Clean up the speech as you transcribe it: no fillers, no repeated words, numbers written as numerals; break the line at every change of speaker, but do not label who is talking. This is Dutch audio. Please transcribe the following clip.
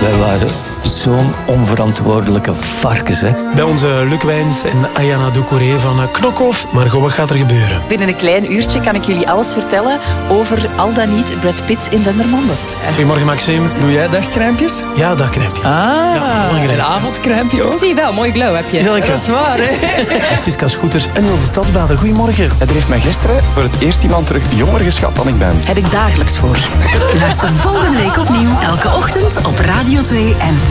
Wij waren zo'n onverantwoordelijke varkens, hè.
Bij onze Luc Wijns en Ayana Doucouré van Knokhoff. Margot, wat gaat er gebeuren?
Binnen een klein uurtje kan ik jullie alles vertellen over al dan niet Brad Pitt in Dendermonde.
Goedemorgen, Maxime.
Doe jij dagcrèmpjes?
Ja, dagcrèmpje.
Een avondcrèmpje ook?
Zie je wel, mooi glow heb je.
Heel lekker.
Dat is waar, hè?
Siska Scooters en Niels de Stadsbader. Goedemorgen.
Er heeft mij gisteren voor het eerst iemand terug jonger geschat dan ik ben.
Heb ik dagelijks voor. Luister volgende week opnieuw. Elke ochtend op Radio 2 en